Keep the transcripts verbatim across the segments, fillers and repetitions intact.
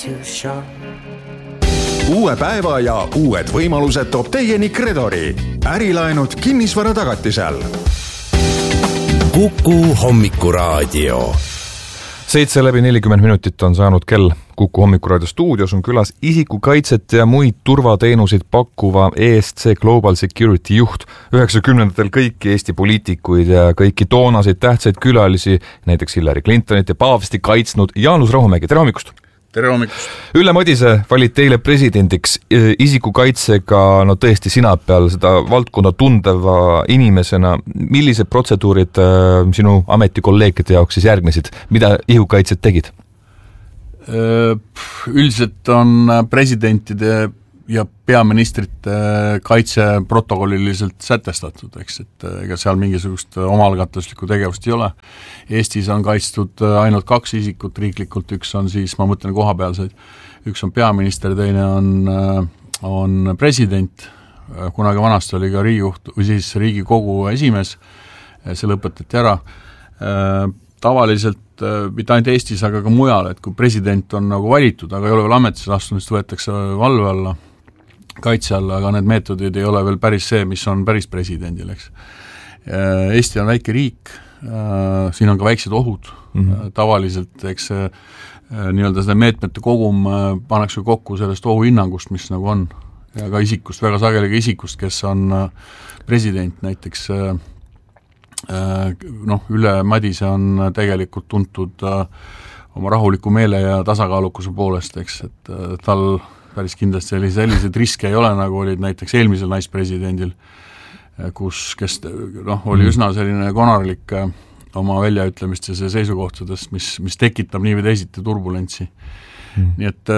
Uue päeva ja uued võimalused toob teieni Credori. Ärilaenud kinnisvara tagatisel. Kuku hommikuraadio. Seitse läbi nelikümmend minutit on saanud kell. Kuku hommikuraadio stuudios on külas isikukaitset ja muid turvateenusid pakkuva E S C Global Security juht. üheksakümnendatel kõiki Eesti poliitikuid ja kõiki toonaseid tähtsaid külalisi, näiteks Hillary Clintonit ja Paavsti kaitsnud Jaanus Rahumägi. Tere hommikust! Tere hommikust! Ülle Madise valid teile presidendiks isikukaitsega, no tõesti sina peal seda valdkonda tundeva inimesena. Millised protseduurid sinu ametikolleegide jaoks siis järgnesid? Mida isikukaitset tegid? Üldiselt on presidentide ja peaministrite kaitse protokolliliselt sätestatud, eks, et ega seal mingisugust omalgatuslikku tegevust ei ole. Eestis on kaitstud ainult kaks isikut riiklikult, üks on siis, ma mõtlen kohapealseid, üks on peaminister, teine on, on president, kunagi vanasti oli ka riigijuht, või siis Riigikogu esimees, see lõpetati ära. Tavaliselt mitte ainult Eestis, aga ka mujal, et kui president on nagu valitud, aga ei ole veel ametisse astunud, siis võetakse valve alla, kaitse alla, aga need meetodid ei ole veel päris see, mis on päris presidendil, eks. Eesti on väike riik, siin on ka väiksed ohud, mm-hmm. tavaliselt, eks nii-öelda seda meetmete kogum pannakse kokku sellest ohuhinnangust, mis nagu on, ja ka isikust, väga sageli ka isikust, kes on president, näiteks noh, Ülle Madise on tegelikult tuntud oma rahuliku meele ja tasakaalukuse poolest, eks, et tal päris kindlasti sellised riske ei ole, nagu olid näiteks eelmisel naispresidendil, kus, kes noh, oli üsna selline konarlik oma väljaütlemistes ja seisukohtadest, mis, mis tekitab nii või teisiti turbulentsi. Mm. Nii et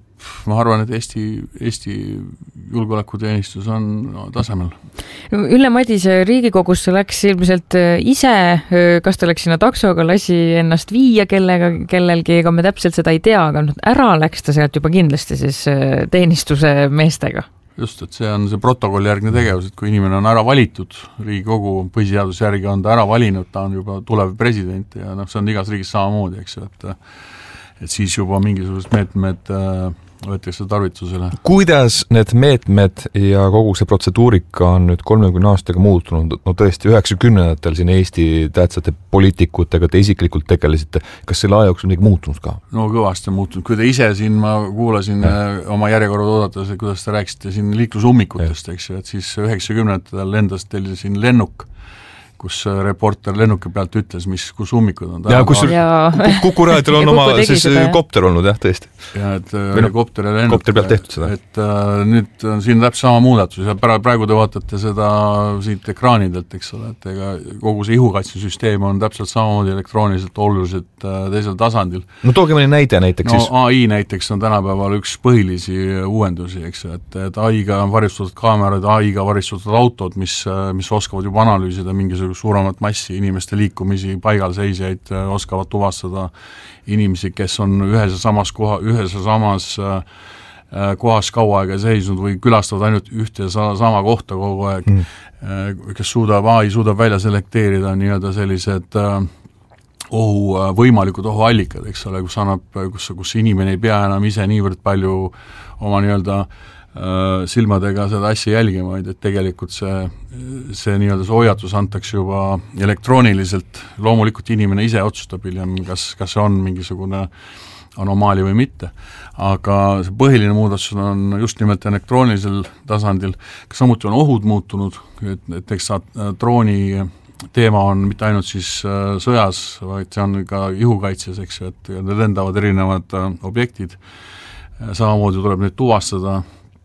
ma arvan, et Eesti, Eesti julgeolekuteenistus on no, tasemel. Ülle Madise Riigikogusse läks ilmselt ise, kas ta läks sinna taksoga, lasi ennast viia kellega, kellelgi, ega me täpselt seda ei tea, aga ära läks ta sealt juba kindlasti siis teenistuse meestega. Just, et see on see protokolli järgne tegevus, et kui inimene on ära valitud, Riigikogu põhiseaduse järgi on ta ära valinud, ta on juba tulev president ja noh, see on igas riigis samamoodi, eks ju, et, et siis juba mingisugused meetmed võetakse tarvitusele. Kuidas need meetmed ja kogu see protseduurika on nüüd kolmekümne aastaga muutunud? No tõesti, üheksakümnendatel siin Eesti tähtsate poliitikutega te isiklikult tegelesite. Kas selle aja jooksul midagi muutunud ka? No kõvasti muutunud. Kui te ise siin, ma kuulasin ja. oma järjekorrad oodates, kuidas te rääkisite siin liiklusummikutest, eks ju, et siis üheksakümnendatel lendas teil siin lennuk, kus reporter lennuki pealt ütles, mis, kus ummikud on. Ja kus Kuku raadil on oma siis kopter olnud, jah, tõesti. Ja, et helikopter ja lennuk. Kopter pealt tehtud seda. Et uh, nüüd on siin täpselt sama muudatus ja praegu te vaatate seda siit ekraanidelt, eks ole, et ega kogu see ihukaitsesüsteem on täpselt samamoodi elektrooniliselt oluliselt uh, teisel tasandil. No tooge mõni näide näiteks no, siis. A I näiteks on tänapäeval üks põhilisi uuendusi, eks, et, et A I-ga on varistatud kaamerad, A I-ga varistatud autod, mis, mis oskavad juba analüüsida mingisugust suuremat massi inimeste liikumisi, paigalseisjaid, oskavad tuvastada inimesi, kes on ühes ja samas, koha, ühes ja samas äh, kohas kaua aega seisnud või külastavad ainult ühte ja sama kohta kogu aeg, mm. kes suudab, A I suudab välja selekteerida nii-öelda sellised äh, ohu, võimalikud ohuallikad, eks ole, kus annab, kus, kus inimene ei pea enam ise niivõrd palju oma nii-öelda silmadega seda asja jälgima, et tegelikult see, see nii-öelda see hoiatus antakse juba elektrooniliselt, loomulikult inimene ise otsustab hiljem, kas, kas see on mingisugune anomaali või mitte, aga see põhiline muudatus on just nimelt elektroonilisel tasandil, kas samuti on ohud muutunud, et, et eks drooni teema on mitte ainult siis sõjas, vaid see on ka ihukaitses, eks ju, et need lendavad erinevad objektid, samamoodi tuleb neid tuvastada.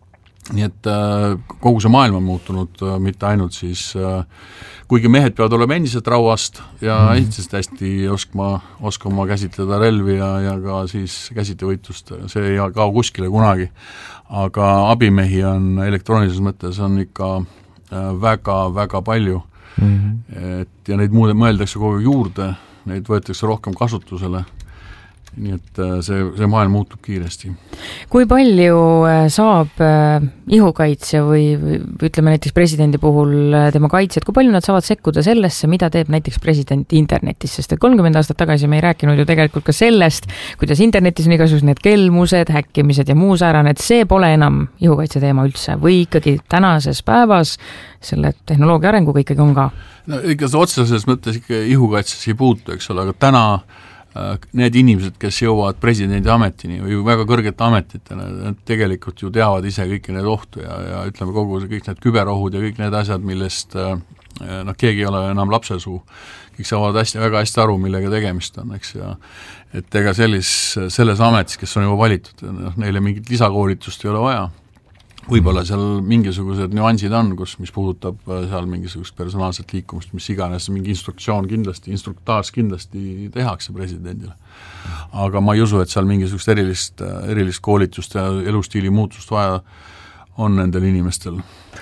Nii et äh, kogu see maailm on muutunud äh, mitte ainult siis, äh, kuigi mehed peavad olema endiselt rauast ja mm. endiselt hästi oskama, oskama käsitleda relvi ja, ja ka siis käsitevõitlust, see ei kao kuskile kunagi, aga abimehi on elektroonilises mõttes on ikka äh, väga, väga palju mm-hmm. et, ja neid muude mõeldakse kogu juurde, neid võetakse rohkem kasutusele nii et see, see maailm muutub kiiresti. Kui palju saab ihukaitsja või, või ütleme näiteks presidendi puhul tema kaitsjad, kui palju nad saavad sekkuda sellesse, mida teeb näiteks president internetis, sest et kolmkümmend aastat tagasi me ei rääkinud ju tegelikult ka sellest, kuidas internetis on igasugused need kelmused, häkkimised ja muu säärane, et see pole enam ihukaitse teema üldse või ikkagi tänases päevas selle tehnoloogia arenguga ikkagi on ka? No ikka see otseses mõttes ikka ihukaitses ei puutu, eks ole, aga täna need inimesed, kes jõuavad presidendi ametini või väga kõrgete ametitele, nad tegelikult ju teavad ise kõiki need ohtu ja, ja ütleme kogu see, kõik need küberohud ja kõik need asjad, millest noh, keegi ei ole enam lapsesuu. Kõik saavad hästi, väga hästi aru, millega tegemist on, eks, ja et ega sellis, selles ametis, kes on juba valitud, noh, neile mingit lisakoolitust ei ole vaja. Võib-olla seal mingisugused nüansid on, kus, mis puudutab seal mingisugust personaalset liikumist, mis iganes, mingi instruktsioon kindlasti, instruktaars kindlasti tehakse presidendile. Aga ma ei usu, et seal mingisugust erilist, erilist koolitust ja elustiili muutust vaja on nendel inimestel.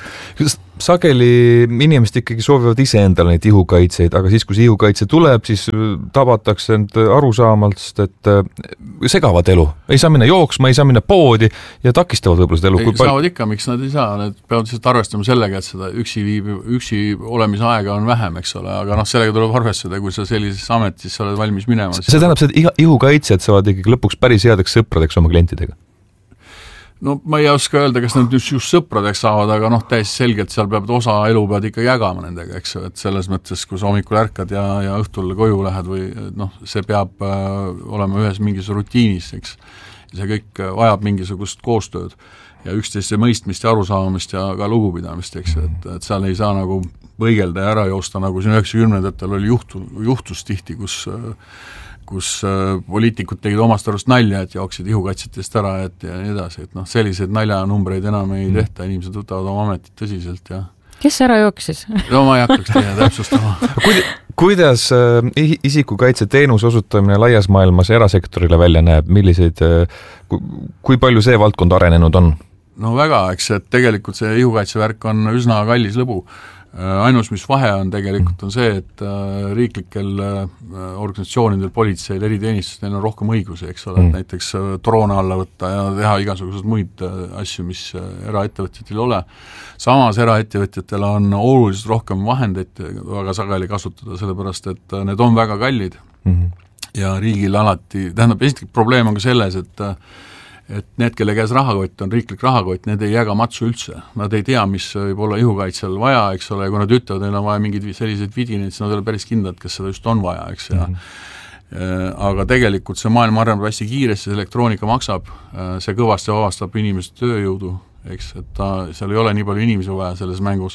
Sageli inimesed ikkagi soovivad ise endale neid ihukaitseid, aga siis, kui see ihukaitse tuleb, siis tabatakse end arusaamalt, et segavad elu. Ei saa minna jooksma, ei saa minna poodi ja takistavad võib-olla seda elu. Ei, pal- saavad ikka, miks nad ei saa, need peavad lihtsalt arvestama sellega, et seda üksi, viib, üksi olemise aega on vähem, eks ole, aga noh, sellega tuleb arvestada, kui sa sellises ametis sa oled valmis minema. See tähendab, et ihukaitsjad saavad ikkagi lõpuks päris headeks sõpradeks oma klientidega. No ma ei oska öelda, kas nad just, just sõpradeks saavad, aga noh, täiesti selgelt seal peab osa elu pead ikka jagama nendega, eks, et selles mõttes, kui sa hommikul ärkad ja, ja õhtul koju lähed või noh, see peab äh, olema ühes mingis rutiinis, eks, see kõik vajab mingisugust koostööd ja üksteise mõistmist ja arusaamist ja ka lugupidamist, eks, et, et seal ei saa nagu võigelda ja ära joosta, nagu siin üheksakümnendatel oli juhtu, juhtus tihti, kus äh, kus äh, poliitikud tegid omast arust nalja, et jooksid ihukaitsetest ära et, ja nii edasi, et noh, selliseid naljanumbreid enam ei tehta, inimesed võtavad oma ametit tõsiselt ja kes ära jooksis? No ma ei hakkaks teie täpsustama. Kuid, kuidas äh, isikukaitse teenuse osutamine laias maailmas erasektorile välja näeb, milliseid, äh, kui, kui palju see valdkond arenenud on? No väga, eks, et tegelikult see ihukaitsevärk on üsna kallis lõbu. Ainus, mis vahe on tegelikult, on see, et riiklikel organisatsioonidel, politseil, eriteenistustel neil on rohkem õigusi, eks ole, et näiteks droone alla võtta ja teha igasugused muid asju, mis eraettevõtjatel ei ole. Samas eraettevõtjatel on oluliselt rohkem vahendeid väga sageli kasutada, sellepärast et need on väga kallid mm-hmm. ja riigil alati, tähendab, esiteks probleem on ka selles, et et need, kelle käes rahakott on riiklik rahakott, need ei jaga matsu üldse. Nad ei tea, mis võib olla ihukaitsel vaja, eks ole, kui nad ütlevad, neil on vaja mingeid selliseid vidineid, siis nad ei ole päris kindlad, kes seda just on vaja, eks ja mm-hmm. aga tegelikult see maailm areneb hästi kiiresti, see elektroonika maksab, see kõvasti vabastab inimeste tööjõudu, eks, et ta, seal ei ole nii palju inimesi vaja selles mängus.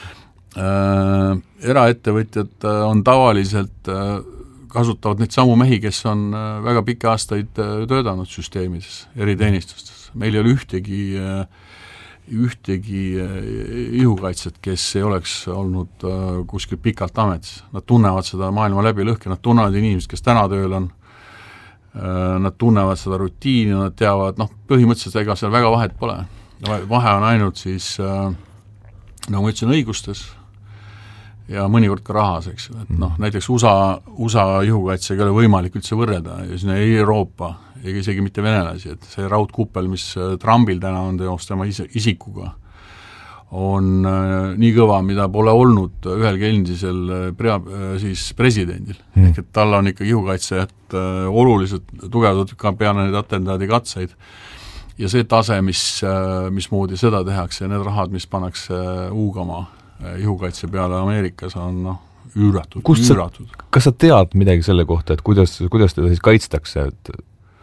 Eraettevõtjad on tavaliselt kasutavad neid samu mehi, kes on väga pikki aastaid töötanud süsteemides, eriteenistustes. Meil ei ole ühtegi, ühtegi ihukaitset, kes ei oleks olnud kuskil pikalt ametis. Nad tunnevad seda maailma läbi lõhke, nad tunnevad inimesed, kes täna tööl on, nad tunnevad seda rutiini, nad teavad, noh, põhimõtteliselt ega seal väga vahet pole. Vahe on ainult siis, nagu ma ütlesin, õigustes, ja mõnikord ka rahas, eks ju, et noh, näiteks U S A, U S A ihukaitsega ei ole võimalik üldse võrrelda ja sinna ei Euroopa, ega isegi mitte venelasi, et see raudkuppel, mis Trumpil täna on teost tema isikuga, on äh, nii kõva, mida pole olnud ühelgi endisel prea, äh, siis presidendil. Mm. Ehk et tal on ikka ihukaitse, et äh, oluliselt tugevdud ka peale neid atendaadi katseid ja see tase, mis, äh, mismoodi seda tehakse ja need rahad, mis pannakse äh, uugama ihukaitse peale Ameerikas on noh, üüratud, üüratud. Kas sa tead midagi selle kohta, et kuidas, kuidas teda siis kaitstakse? Et...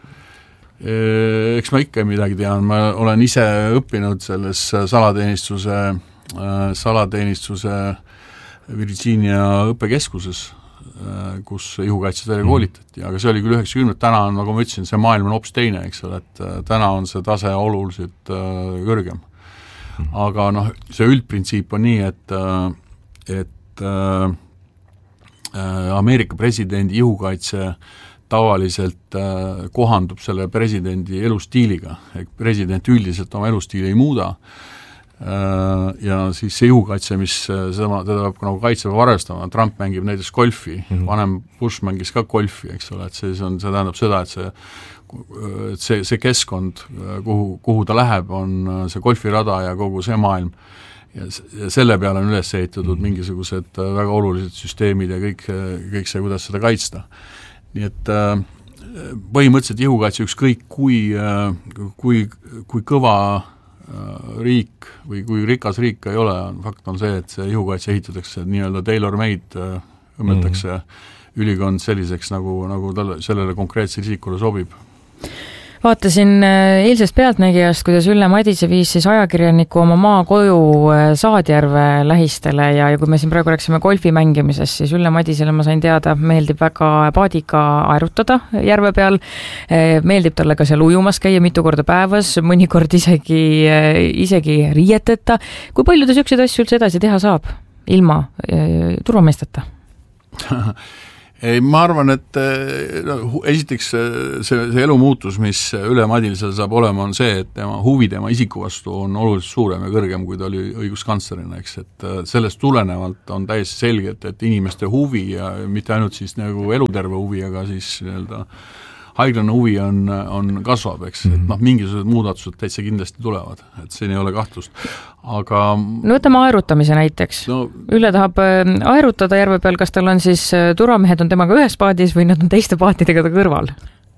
Eks ma ikka midagi tean, ma olen ise õppinud selles salateenistuse, salateenistuse Virginia õppekeskuses, kus ihukaitset välja koolitati, aga see oli küll üheksakümnendad, täna on, nagu ma ütlesin, see maailm on hoopis teine, eks ole, et täna on see tase oluliselt kõrgem. Aga noh, see üldprintsiip on nii, et, et äh, Ameerika presidendi ihukaitse tavaliselt äh, kohandub selle presidendi elustiiliga, ehk president üldiselt oma elustiili ei muuda, ja siis see ihukaitse, mis seda, teda peab nagu kaitsepäev arvestama, Trump mängib näiteks golfi, mm-hmm. vanem Bush mängis ka golfi, eks ole, et see, see, on, see tähendab seda, et see, et see, see keskkond, kuhu, kuhu ta läheb, on see golfirada ja kogu see maailm. Ja selle peale on üles ehitatud mm-hmm. mingisugused väga olulised süsteemid ja kõik, kõik see, kuidas seda kaitsta. Nii et põhimõtteliselt ihukaitse ükskõik kui, kui, kui kõva riik või kui rikas riik ei ole, fakt on see, et see ihukaitse ehitatakse nii-öelda tailor-made, õmmetakse mm. ülikond selliseks, nagu, nagu talle, sellele konkreetse isikule sobib. Vaatasin eilsest Pealtnägijast, kuidas Ülle Madise viis siis ajakirjaniku oma maakoju Saadjärve lähistele ja, ja kui me siin praegu rääksime golfi mängimisest, siis Ülle Madisele ma sain teada, meeldib väga paadiga aerutada järve peal, meeldib talle ka seal ujumas käia mitu korda päevas, mõnikord isegi, isegi riieteta. Kui palju ta selliseid asju üldse edasi teha saab ilma turvameesteta? Ei, ma arvan, et no, esiteks see, see elu muutus, mis Ülle Madisel saab olema, on see, et tema huvi tema isiku vastu on oluliselt suurem ja kõrgem, kui ta oli õiguskantslerina, eks, et sellest tulenevalt on täiesti selge, et inimeste huvi ja mitte ainult siis nagu eluterve huvi, aga siis nii-öelda haiglane huvi on, on kasvab, eks, mm-hmm. et noh, mingisugused muudatused täitsa kindlasti tulevad, et siin ei ole kahtlust. Aga no võtame aerutamise näiteks. No, Ülle tahab aerutada järve peal, kas tal on siis turvamehed on temaga ühes paadis või nad on teiste paatidega ta kõrval?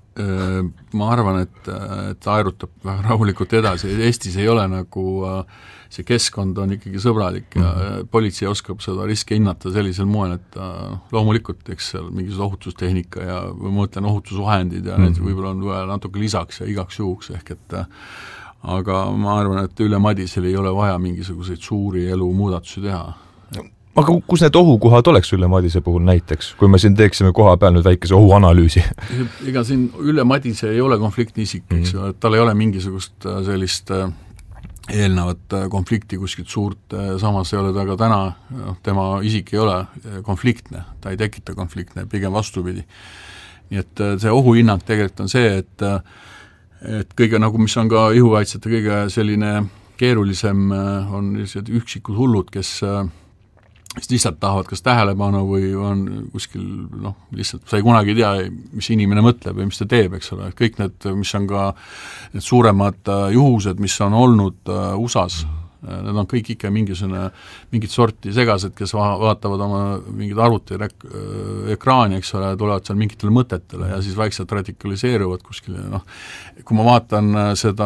Ma arvan, et, et aerutab väga rahulikult edasi. Eestis ei ole nagu see keskkond on ikkagi sõbralik ja mm-hmm. politsei oskab seda riske hinnata sellisel moel, et loomulikult eks seal mingisuguse ohutustehnika ja või ma mõtlen ohutusvahendid ja mm-hmm. need võib-olla on vaja natuke lisaks ja igaks juhuks ehk et aga ma arvan, et Ülle Madisel ei ole vaja mingisuguseid suuri elu muudatusi teha. Aga kus need ohukohad oleks Ülle Madise puhul näiteks, kui me siin teeksime koha peal nüüd väikese ohuanalüüsi? Ega siin Ülle Madise ei ole konfliktni isik, eks mm-hmm. tal ei ole mingisugust sellist eelnevat konflikti kuskilt suurt, samas ei ole ta ka täna, tema isik ei ole konfliktne, ta ei tekita konfliktne, pigem vastupidi. Nii et see ohuhinnang tegelikult on see, et, et kõige nagu, mis on ka ihukaitsjate kõige selline keerulisem, on üksikud hullud, kes kes lihtsalt tahavad kas tähelepanu või on kuskil, noh, lihtsalt sa ei kunagi tea, mis inimene mõtleb või mis ta teeb, eks ole, kõik need, mis on ka need suuremad juhused, mis on olnud U S A-s, need on kõik ikka mingisugune, mingit sorti segased, kes va- vaatavad oma mingid arvuti rek- ekraani, eks ole, tulevad seal mingitele mõtetele ja siis vaikselt radikaliseeruvad kuskile, noh, kui ma vaatan seda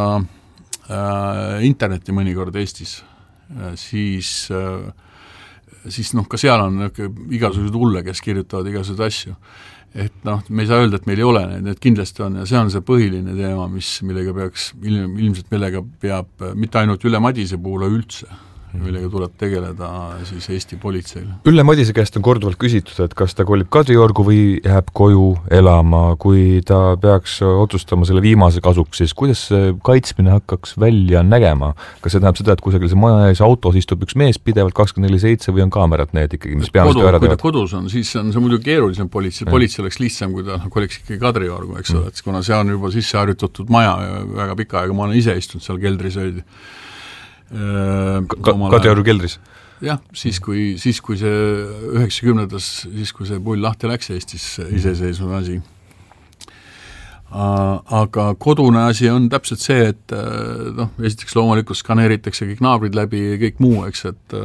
äh, interneti mõnikord Eestis, äh, siis äh, siis noh, ka seal on igasugused hulle, kes kirjutavad igasuguseid asju. Et noh, me ei saa öelda, et meil ei ole neid, need kindlasti on ja see on see põhiline teema, mis, millega peaks, ilm, ilmselt millega peab mitte ainult Ülle Madise puhul üldse, millega tuleb tegeleda siis Eesti politseil. Ülle Madise käest on korduvalt küsitud, et kas ta kolib Kadriorgu või jääb koju elama, kui ta peaks otsustama selle viimase kasuks, siis kuidas see kaitsmine hakkaks välja nägema? Kas see tähendab seda, et kusagil see maja ees autos istub üks mees pidevalt kakskümmend neli seitse või on kaamerad need ikkagi, mis peamiselt ära teevad? Kui ta kodus on, siis on see muidu keerulisem politsei, politsei oleks lihtsam, kui ta koliks ikkagi Kadriorgu, eks ole, et kuna see on juba sisse harjutatud maja ja väga pika aega, ma olen ise istunud seal keldris öödi. Ka- Kadriorgu keldris? Jah, siis kui, siis kui see üheksakümnendas, siis kui see pull lahti läks Eestis iseseisvuv asi. Aga kodune asi on täpselt see, et noh, esiteks loomulikult skaneeritakse kõik naabrid läbi ja kõik muu, eks, et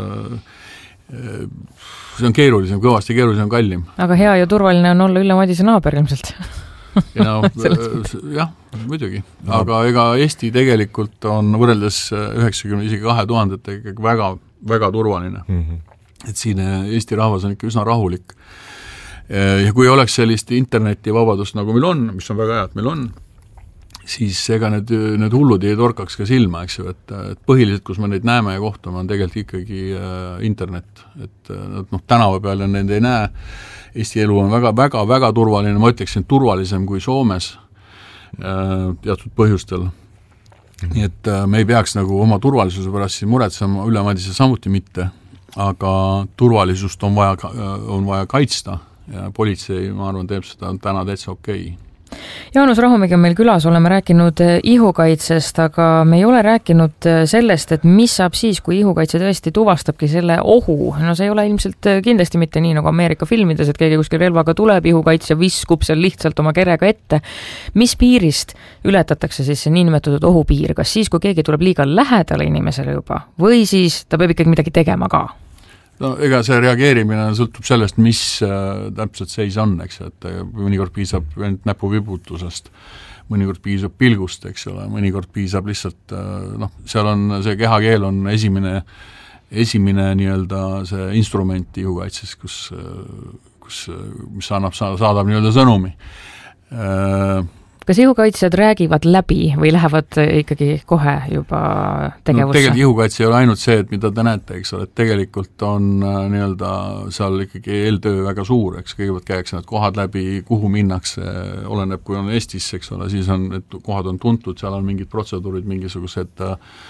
see on keerulisem, kõvasti keerulisem, kallim. Aga hea ja turvaline on olla Ülle Madise naaber ilmselt. Ja no, jah, muidugi. Aga ega Eesti tegelikult on võrreldes üheksakümne isegi kahe tuhandete ikkagi väga, väga turvaline. Mm-hmm. Et siin Eesti rahvas on ikka üsna rahulik. Ja kui oleks sellist internetivabadust, nagu meil on, mis on väga hea, et meil on, siis ega need, need hullud ei torkaks ka silma, eks ju, et, et põhiliselt, kus me neid näeme ja kohtame, on tegelikult ikkagi internet. Et noh, tänava peal ja nende ei näe. Eesti elu on väga, väga, väga turvaline, ma ütleksin turvalisem kui Soomes äh, teatud põhjustel. Mm-hmm. Nii et äh, me ei peaks nagu oma turvalisuse pärast siin muretsema, Ülle Madise samuti mitte, aga turvalisust on vaja, on vaja kaitsta ja politsei, ma arvan, teeb seda täna täitsa okei. Jaanus Rahumägi on meil külas, oleme rääkinud ihukaitsest, aga me ei ole rääkinud sellest, et mis saab siis, kui ihukaitse tõesti tuvastabki selle ohu. No see ei ole ilmselt kindlasti mitte nii nagu Ameerika filmides, et keegi kuskil relvaga tuleb, ihukaitsja viskub seal lihtsalt oma kerega ette. Mis piirist ületatakse siis see niinimetatud ohupiir? Kas siis, kui keegi tuleb liiga lähedale inimesele juba või siis ta peab ikkagi midagi tegema ka? No ega see reageerimine sõltub sellest, mis äh, täpselt seis on, eks, et mõnikord piisab näpu vibutusest, mõnikord piisab pilgust, eks ole, mõnikord piisab lihtsalt, äh, noh, seal on see kehakeel on esimene, esimene nii-öelda see instrument ihukaitses, kus, kus, mis annab, saadab nii-öelda sõnumi. Äh, Kas ihukaitsjad räägivad läbi või lähevad ikkagi kohe juba tegevusse? No, tegelikult ihukaitse ei ole ainult see, et mida te näete, eks ole, et tegelikult on nii-öelda seal ikkagi eeltöö väga suur, eks, kõigepealt käiakse need kohad läbi, kuhu minnakse, oleneb, kui on Eestis, eks ole, siis on, et kohad on tuntud, seal on mingid protseduurid, mingisugused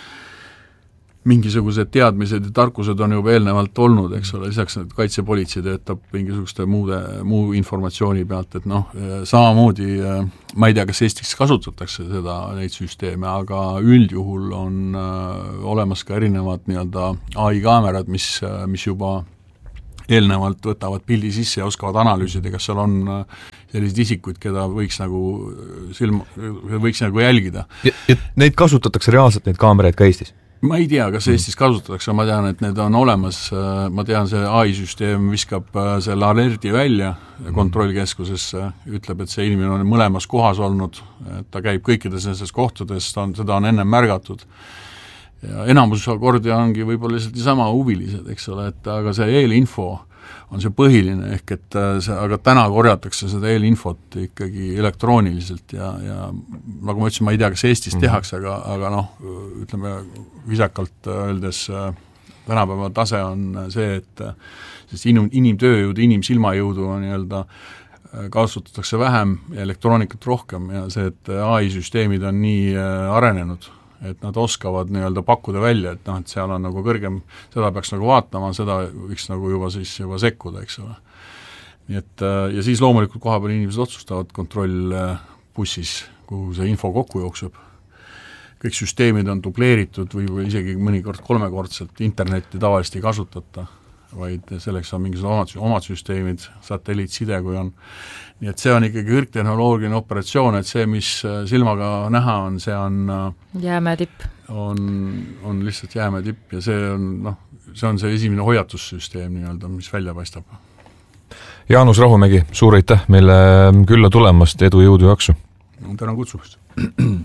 mingisugused teadmised ja tarkused on juba eelnevalt olnud, eks ole, lisaks kaitsepolitsei töötab mingisuguste muude, muu informatsiooni pealt, et noh, samamoodi ma ei tea, kas Eestis kasutatakse seda, neid süsteeme, aga üldjuhul on äh, olemas ka erinevad nii-öelda A I kaamerad, mis, mis juba eelnevalt võtavad pildi sisse ja oskavad analüüsida, kas seal on sellised isikuid, keda võiks nagu silma, võiks nagu jälgida. Ja, ja neid kasutatakse reaalselt, neid kaameraid ka Eestis? Ma ei tea, kas Eestis kasutatakse, ma tean, et need on olemas, ma tean, see A I süsteem viskab selle alerdi välja kontrollkeskusesse, ütleb, et see inimene on mõlemas kohas olnud, et ta käib kõikides nendes kohtades, ta on, seda on ennem märgatud. Ja enamus kordi ongi võib-olla lihtsalt sama huvilised, eks ole, et aga see eelinfo on see põhiline, ehk et see, aga täna korjatakse seda eelinfot ikkagi elektrooniliselt ja, ja nagu ma ütlesin, ma ei tea, kas Eestis mm-hmm. tehakse, aga, aga noh, ütleme visakalt öeldes tänapäeva tase on see, et sest inim, inimtööjõudu, inimsilmajõudu on nii-öelda kasutatakse vähem ja elektroonikat rohkem ja see, et A I süsteemid on nii arenenud, et nad oskavad nii-öelda pakkuda välja, et noh, et seal on nagu kõrgem, seda peaks nagu vaatama, seda võiks nagu juba siis juba sekkuda, eks ole. Nii et ja siis loomulikult koha peal inimesed otsustavad kontrollbussis, kuhu see info kokku jookseb. Kõik süsteemid on dubleeritud või, või isegi mõnikord kolmekordselt internetti tavaliselt ei kasutata, vaid selleks on mingisugused omad, omad süsteemid, satelliitside kui on. Nii et see on ikkagi kõrgtehnoloogiline operatsioon, et see, mis silmaga näha on, see on jäämäe tipp. On, on lihtsalt jäämäe tipp ja see on, noh, see on see esimene hoiatussüsteem nii-öelda, mis välja paistab. Jaanus Rahumägi, suur aitäh meile külla tulemast, edu, jõudu, jaksu! Tänan kutsumast!